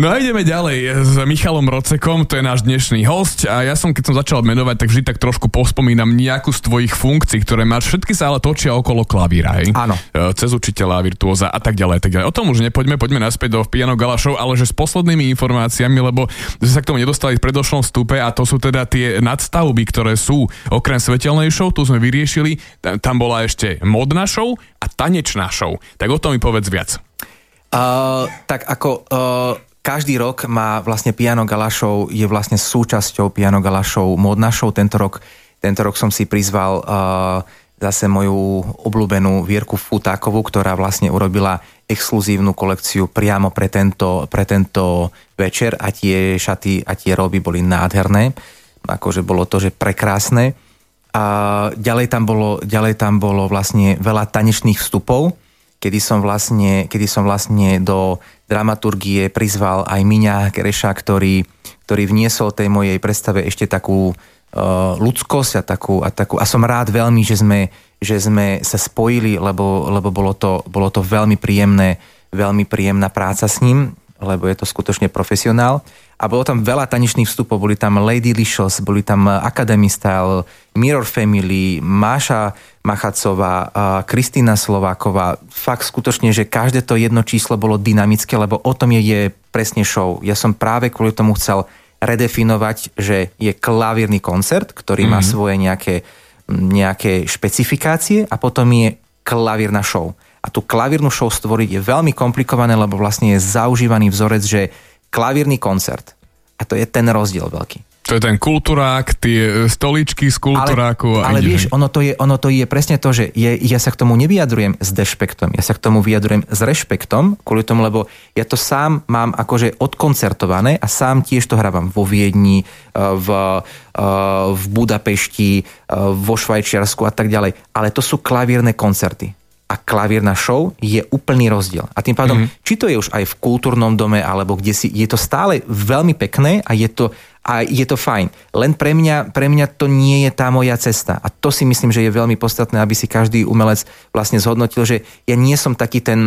No a ideme ďalej s Michalom Rocekom, to je náš dnešný hosť a ja som, keď som začal menovať, tak vždy tak trošku pospomínam nejakú z tvojich funkcií, ktoré máš, všetky sa ale točia okolo klavíra, hej? Áno. Cez učiteľa, virtuóza a tak ďalej, tak ďalej. O tom už poďme naspäť do Piano Gala Show, ale že s poslednými informáciami, lebo sme sa k tomu nedostali v predošlom vstupe a to sú teda tie nadstavby, ktoré sú okrem svetelnej show, tu sme vyriešili, tam bola ešte modná show a tanečná show. Tak o tom mi povedz viac. Tak ako každý rok má vlastne Piano Gala Show, je vlastne súčasťou Piano Gala Show modná show. Tento rok som si prizval zase moju obľúbenú Vierku Futákovú, ktorá vlastne urobila exkluzívnu kolekciu priamo pre tento večer a tie šaty a tie roby boli nádherné. Akože bolo to, že prekrásne. A ďalej tam bolo vlastne veľa tanečných vstupov, kedy som vlastne do dramaturgie prizval aj Miňa Kereša, ktorý vniesol tej mojej predstave ešte takú ľudskosť a som rád veľmi, že sme sa spojili, lebo bolo to veľmi príjemná práca s ním, lebo je to skutočne profesionál. A bolo tam veľa tanečných vstupov, boli tam Lady Licious, boli tam Academy Style, Mirror Family, Máša Machacová, Kristýna Slováková. Fakt skutočne, že každé to jedno číslo bolo dynamické, lebo o tom je presne show. Ja som práve kvôli tomu chcel redefinovať, že je klavírny koncert, ktorý má svoje nejaké špecifikácie a potom je klavírna show. A tú klavírnu show stvoriť je veľmi komplikované, lebo vlastne je zaužívaný vzorec, že klavírny koncert. A to je ten rozdiel veľký. To je ten kulturák, tie stoličky z kulturáku. Ale vieš, ono to je presne to, že ja sa k tomu nevyjadrujem s dešpektom. Ja sa k tomu vyjadrujem s rešpektom, kvôli tomu, lebo ja to sám mám akože odkoncertované a sám tiež to hrávam vo Viedni, v Budapešti, vo Švajčiarsku a tak ďalej. Ale to sú klavírne koncerty. A klavírna show je úplný rozdiel. A tým pádom, či to je už aj v kultúrnom dome, alebo kde si, je to stále veľmi pekné a je to fajn. Len pre mňa to nie je tá moja cesta. A to si myslím, že je veľmi podstatné, aby si každý umelec vlastne zhodnotil, že ja nie som taký ten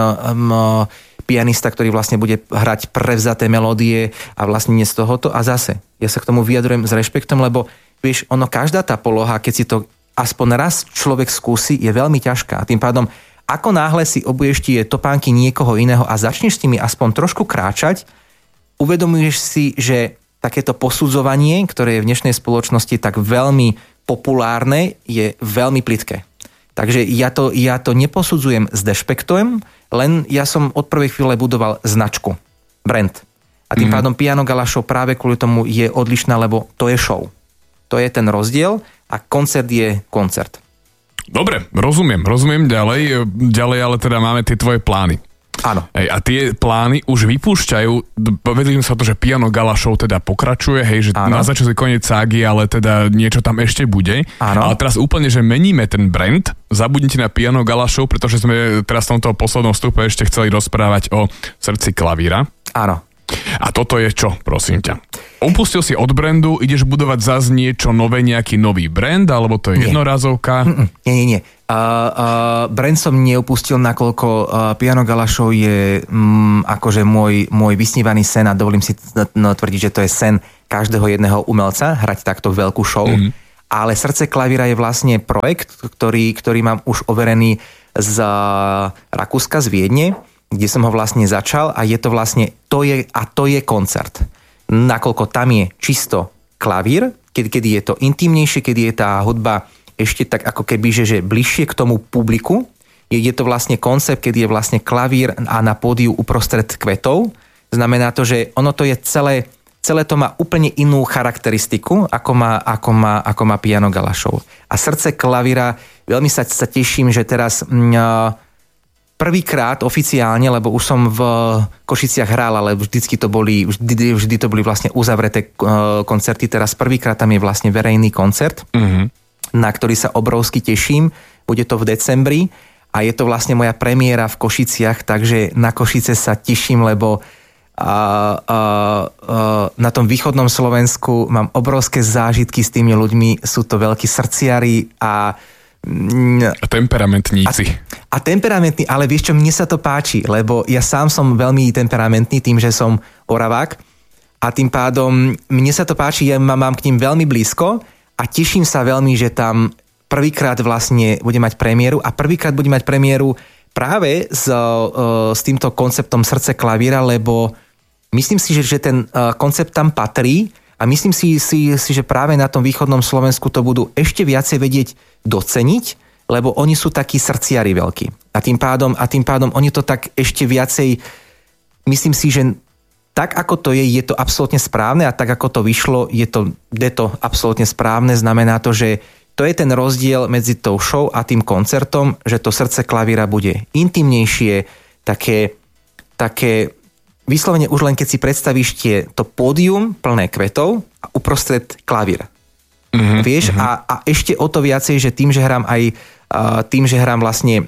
pianista, ktorý vlastne bude hrať prevzaté melódie a vlastne nie z tohoto. A zase, ja sa k tomu vyjadrujem s rešpektom, lebo vieš, každá tá poloha, keď si to aspoň raz človek skúsi, je veľmi ťažká. A tým pádom, ako náhle si obuješ tie topánky niekoho iného a začneš s nimi aspoň trošku kráčať, uvedomuješ si, že takéto posudzovanie, ktoré je v dnešnej spoločnosti tak veľmi populárne, je veľmi plitké. Takže ja to neposudzujem s dešpektom, len ja som od prvej chvíle budoval značku, brand. A tým pádom Piano Gala Show práve kvôli tomu je odlišná, lebo to je show. To je ten rozdiel a koncert je koncert. Dobre, rozumiem ďalej, ale teda máme tie tvoje plány. Áno. A tie plány už vypúšťajú, povedali sa to, že Piano Gala Show teda pokračuje, hej, že na začiatku koniec ságy, ale teda niečo tam ešte bude. Áno. Ale teraz úplne, že meníme ten brand, zabudnite na Piano Gala Show, pretože sme teraz v tomto poslednom vstupe ešte chceli rozprávať o srdci klavíra. Áno. A toto je čo, prosím ťa? Upustil si od brandu, ideš budovať zase niečo nové, nejaký nový brand, alebo to je jednorazovka? Nie. Brand som neupustil, nakoľko Piano Gala Show je akože môj vysnívaný sen a dovolím si tvrdiť, že to je sen každého jedného umelca, hrať takto veľkú show. Ale Srdce klavíra je vlastne projekt, ktorý mám už overený z Rakúska, z Viedne, kde som ho vlastne začal a je to vlastne, to je koncert. Nakoľko tam je čisto klavír, kedy je to intimnejšie, kedy je tá hudba ešte tak ako keby, že bližšie k tomu publiku. Je to vlastne koncept, kedy je vlastne klavír a na pódiu uprostred kvetov. Znamená to, že ono to je celé to má úplne inú charakteristiku, ako má Piano Gala Show. A Srdce klavíra, veľmi sa teším, že teraz prvýkrát oficiálne, lebo už som v Košiciach hral, ale vždy to boli vlastne uzavreté koncerty. Teraz prvýkrát tam je vlastne verejný koncert, na ktorý sa obrovsky teším. Bude to v decembri a je to vlastne moja premiéra v Košiciach, takže na Košice sa teším, lebo na tom východnom Slovensku mám obrovské zážitky s tými ľuďmi. Sú to veľkí srdciari a temperamentníci. A temperamentný, ale vieš čo, mne sa to páči, lebo ja sám som veľmi temperamentný tým, že som Oravák a tým pádom mne sa to páči, ja mám k ním veľmi blízko a teším sa veľmi, že tam prvýkrát vlastne bude mať premiéru a prvýkrát bude mať premiéru práve s týmto konceptom Srdce klavíra, lebo myslím si, že ten koncept tam patrí a myslím si, že práve na tom východnom Slovensku to budú ešte viacej vedieť doceniť, lebo oni sú takí srdciari veľkí. A tým pádom oni to tak ešte viacej, myslím si, že tak ako to je to absolútne správne a tak ako to vyšlo, je to absolútne správne. Znamená to, že to je ten rozdiel medzi tou show a tým koncertom, že to Srdce klavíra bude intimnejšie, také vyslovene už len keď si predstavíš to pódium plné kvetov a uprostred klavír. Vieš, a ešte o to viacej, že tým, že hrám vlastne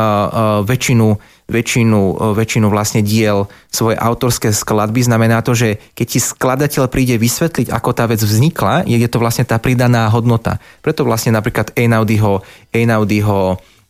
väčšinu vlastne diel svoje autorské skladby, znamená to, že keď ti skladateľ príde vysvetliť, ako tá vec vznikla, je to vlastne tá pridaná hodnota. Preto vlastne napríklad Einaudiho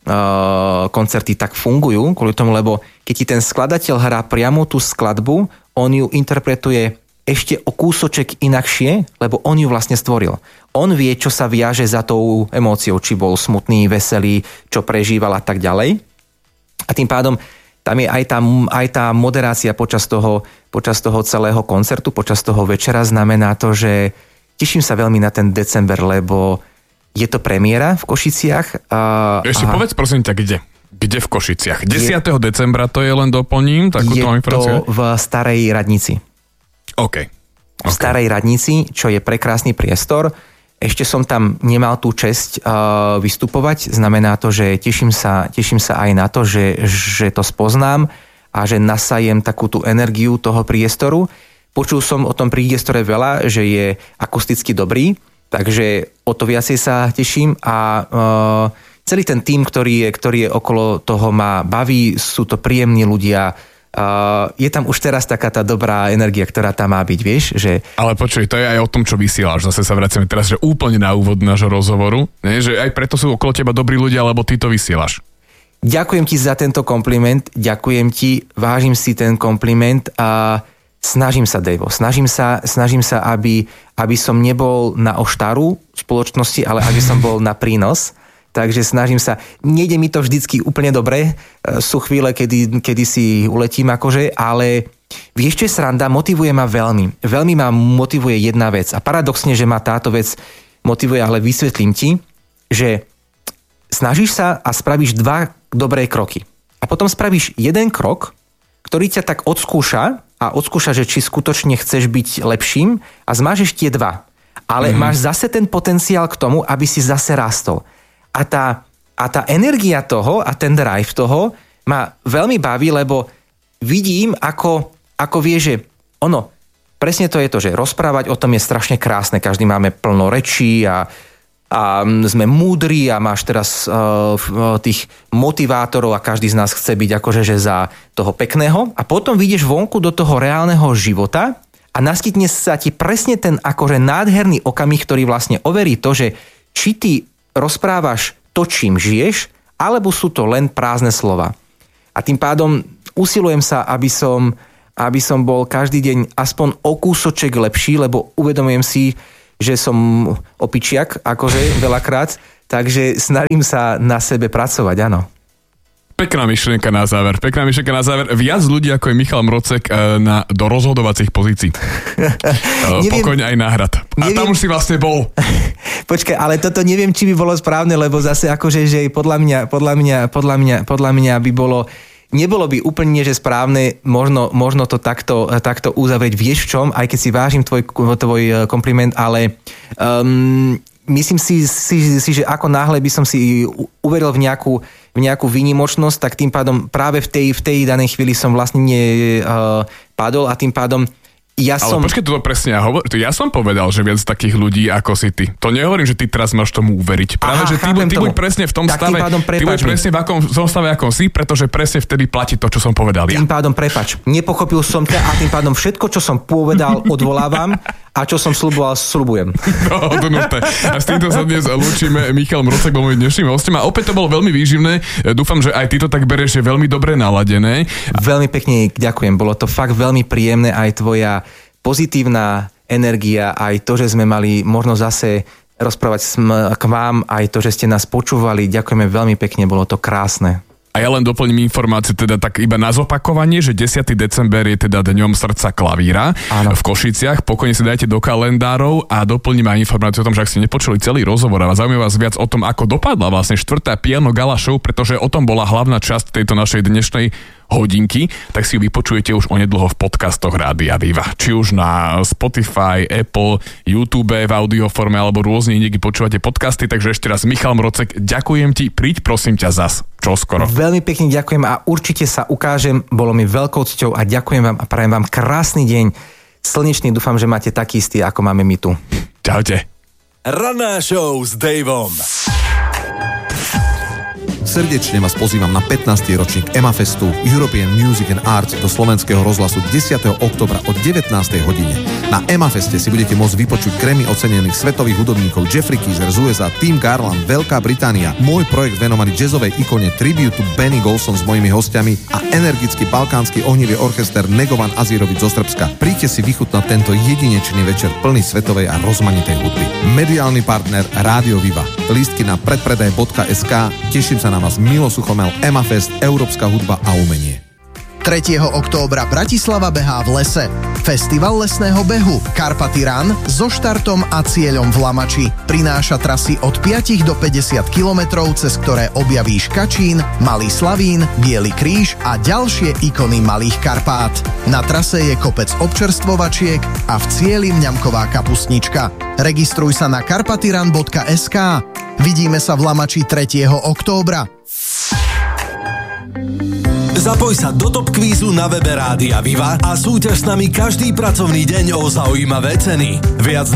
koncerty tak fungujú, kvôli tomu, lebo keď ti ten skladateľ hrá priamo tú skladbu, on ju interpretuje ešte o kúsoček inakšie, lebo on ju vlastne stvoril. On vie, čo sa viaže za tou emóciou, či bol smutný, veselý, čo prežíval a tak ďalej. A tým pádom tam je aj tá moderácia počas toho celého koncertu, počas toho večera, znamená to, že teším sa veľmi na ten december, lebo je to premiéra v Košiciach. Ešte povedz prosím ťa, kde? Kde v Košiciach? 10. decembra to je, len doplním takúto informáciu? Je to v Starej Radnici. OK. V Starej Radnici, čo je prekrásny priestor. Ešte som tam nemal tú česť vystupovať. Znamená to, že teším sa aj na to, že to spoznám a že nasajem takú tú energiu toho priestoru. Počul som o tom priestore veľa, že je akusticky dobrý, takže o to viacej sa teším a celý ten tím, ktorý je okolo toho, ma baví, sú to príjemní ľudia. Je tam už teraz taká tá dobrá energia, ktorá tam má byť, vieš? Že... Ale počuj, to je aj o tom, čo vysielaš. Zase sa vraciame teraz, že úplne na úvod nášho rozhovoru. Nie? Že aj preto sú okolo teba dobrí ľudia, lebo ty to vysielaš. Ďakujem ti za tento kompliment, ďakujem ti, vážim si ten kompliment a snažím sa, Dejvo, snažím sa, aby som nebol na oštaru spoločnosti, ale aby som bol na prínos. Takže snažím sa, nejde mi to vždycky úplne dobre, sú chvíle, kedy si uletím akože, ale vieš, čo je sranda, motivuje ma veľmi. Veľmi ma motivuje jedna vec a paradoxne, že ma táto vec motivuje, ale vysvetlím ti, že snažíš sa a spravíš 2 dobré kroky. A potom spravíš jeden krok, ktorý ťa tak odskúša, že či skutočne chceš byť lepším a zmážeš tie 2. Ale máš zase ten potenciál k tomu, aby si zase rastol. A tá energia toho a ten drive toho ma veľmi baví, lebo vidím, ako vie, že ono, presne to je to, že rozprávať o tom je strašne krásne. Každý máme plno rečí a sme múdri a máš teraz tých motivátorov a každý z nás chce byť akože že za toho pekného. A potom vyjdeš vonku do toho reálneho života a naskytne sa ti presne ten akože nádherný okamih, ktorý vlastne overí to, že či ty rozprávaš to, čím žiješ, alebo sú to len prázdne slova. A tým pádom usilujem sa, aby som bol každý deň aspoň o kúsoček lepší, lebo uvedomujem si, že som opičiak, akože veľakrát, takže snažím sa na sebe pracovať, áno. Pekná myšlienka na záver. Viac ľudí ako je Michal Mrocek do rozhodovacích pozícií. Pokojne aj náhrad. A tam už si vlastne bol. Počkaj, ale toto neviem, či by bolo správne, lebo zase akože, že podľa mňa by bolo, nebolo by úplne, že správne možno to takto uzavrieť. Vieš v čom, aj keď si vážim tvoj kompliment, ale myslím si, že ako náhle by som si uveril v nejakú výnimočnosť, tak tým pádom práve v tej danej chvíli som vlastne padol a tým pádom Ale počkaj, toto presne ja som povedal, že viac takých ľudí ako si ty. To nehovorím, že ty teraz máš tomu uveriť. Práve, že ty buď presne v tom stave, ty buď presne v tom stave, ako si, pretože presne vtedy platí to, čo som povedal ja. Tým pádom prepač. Nepochopil som ťa a tým pádom všetko, čo som povedal, odvolávam a A čo som sľuboval, sľubujem. A s týmto sa dnes lúčime. Michal Mrocek bol môj dnešným hostom a opäť to bolo veľmi výživné. Dúfam, že aj ty to tak bereš, je veľmi dobre naladené. Veľmi pekne ďakujem. Bolo to fakt veľmi príjemné, aj tvoja pozitívna energia, aj to, že sme mali možno zase rozprávať k vám, aj to, že ste nás počúvali. Ďakujeme veľmi pekne, bolo to krásne. A ja len doplním informáciu, teda tak iba na zopakovanie, že 10. december je teda Dňom srdca klavíra. Áno. V Košiciach. Pokojne si dajte do kalendárov a doplním aj informáciu o tom, že ak ste nepočuli celý rozhovor a zaujíma vás viac o tom, ako dopadla vlastne 4. Piano Gala Show, pretože o tom bola hlavná časť tejto našej dnešnej hodinky, tak si ju vypočujete už onedlho v podcastoch Rádia Viva. Či už na Spotify, Apple, YouTube v audioforme alebo rôzne niekde počúvate podcasty, takže ešte raz Michal Mrocek, ďakujem ti, príď prosím ťa zas, čoskoro. Veľmi pekne ďakujem a určite sa ukážem, bolo mi veľkou cťou a ďakujem vám a prajem vám krásny deň, slnečný, dúfam, že máte taký istý, ako máme my tu. Čaute. Ranná show s Daveom. Srdečne vás pozývam na 15. ročník EMAFestu European Music and Arts do Slovenského rozhlasu 10. októbra o 19. hodine. Na EMAFeste si budete môcť vypočuť Grammy ocenených svetových hudobníkov Jeffrey Keezer z USA, Tim Garland, Veľká Británia, môj projekt venovaný jazzovej ikone Tribute to Benny Golson s mojimi hostiami a energický balkánsky ohnivý orchester Negovan Azirovic zo Srbska. Príďte si vychutnať tento jedinečný večer plný svetovej a rozmanitej hudby. Mediálny partner Rádio Viva. Lístky na predpredaj.sk. Teším sa na vás. Milo Suchomel, EMAFest, Európska hudba a umenie. 3. októbra Bratislava behá v lese. Festival lesného behu Karpaty Run so štartom a cieľom v Lamači. Prináša trasy od 5 do 50 kilometrov, cez ktoré objavíš Kačín, Malý Slavín, Biely kríž a ďalšie ikony Malých Karpát. Na trase je kopec občerstvovačiek a v cieli mňamková kapustnička. Registruj sa na karpatyrun.sk. Vidíme sa v Lamači 3. októbra. Zapoj sa do Top Kvízu na webe Rádia Viva a súťaž s nami každý pracovný deň o zaujímavé ceny. Viac